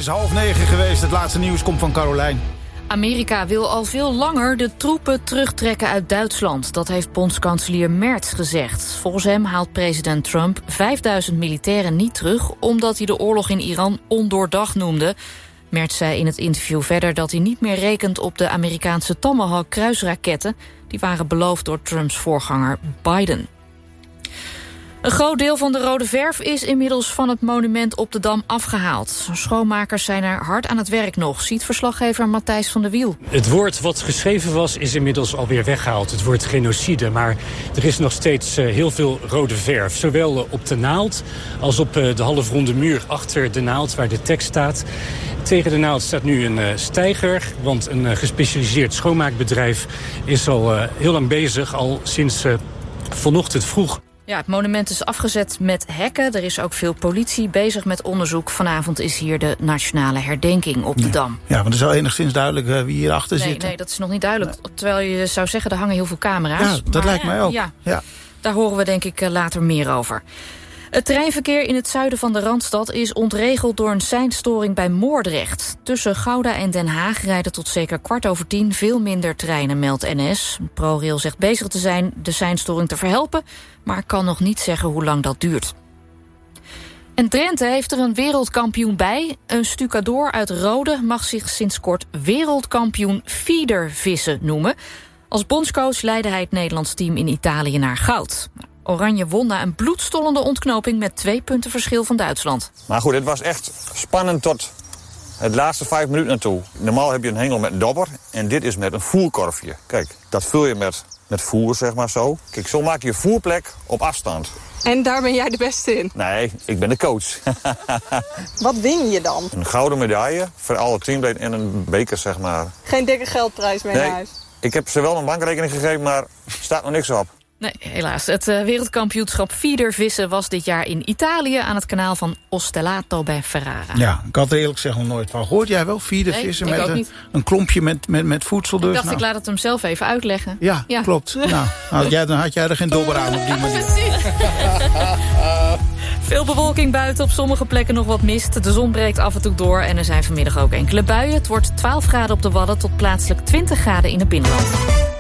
9:30 geweest. Het laatste nieuws komt van Carolijn. Amerika wil al veel langer de troepen terugtrekken uit Duitsland. Dat heeft bondskanselier Merz gezegd. Volgens hem haalt president Trump 5000 militairen niet terug, omdat hij de oorlog in Iran ondoordacht noemde. Merz zei in het interview verder dat hij niet meer rekent op de Amerikaanse Tomahawk kruisraketten. Die waren beloofd door Trumps voorganger Biden. Een groot deel van de rode verf is inmiddels van het monument op de Dam afgehaald. Schoonmakers zijn er hard aan het werk nog, ziet verslaggever Matthijs van der Wiel. Het woord wat geschreven was is inmiddels alweer weggehaald. Het woord genocide, maar er is nog steeds heel veel rode verf. Zowel op de naald als op de halfronde muur achter de naald waar de tekst staat. Tegen de naald staat nu een steiger, want een gespecialiseerd schoonmaakbedrijf is al heel lang bezig, al sinds vanochtend vroeg. Ja, het monument is afgezet met hekken. Er is ook veel politie bezig met onderzoek. Vanavond is hier de nationale herdenking op de Dam. Ja, maar het is wel enigszins duidelijk wie hierachter zit. Nee, dat is nog niet duidelijk. Nee. Terwijl je zou zeggen, er hangen heel veel camera's. Ja, dat lijkt mij ook. Ja. Daar horen we denk ik later meer over. Het treinverkeer in het zuiden van de Randstad is ontregeld door een seinstoring bij Moordrecht. Tussen Gouda en Den Haag rijden tot zeker 9:15 veel minder treinen, meldt NS. ProRail zegt bezig te zijn de seinstoring te verhelpen, maar kan nog niet zeggen hoe lang dat duurt. En Drenthe heeft er een wereldkampioen bij. Een stucadoor uit Rode mag zich sinds kort wereldkampioen feedervissen noemen. Als bondscoach leidde hij het Nederlands team in Italië naar goud. Oranje won na een bloedstollende ontknoping met 2 punten verschil van Duitsland. Maar goed, het was echt spannend tot het laatste 5 minuten naartoe. Normaal heb je een hengel met een dobber en dit is met een voerkorfje. Kijk, dat vul je met voer, zeg maar zo. Kijk, zo maak je voerplek op afstand. En daar ben jij de beste in? Nee, ik ben de coach. Wat win je dan? Een gouden medaille voor alle teamleden en een beker, zeg maar. Geen dikke geldprijs mee naar huis? Ik heb ze wel een bankrekening gegeven, maar er staat nog niks op. Nee, helaas. Het wereldkampioenschap feedervissen was dit jaar in Italië aan het kanaal van Ostellato bij Ferrara. Ja, ik had er eerlijk gezegd nog nooit van gehoord. Jij wel feedervissen met een klompje met voedsel dus? Ik dacht, ik laat het hem zelf even uitleggen. Ja. Klopt. Nou, dan had jij er geen dobber aan op die manier. Veel bewolking buiten, op sommige plekken nog wat mist. De zon breekt af en toe door en er zijn vanmiddag ook enkele buien. Het wordt 12 graden op de Wadden tot plaatselijk 20 graden in het binnenland.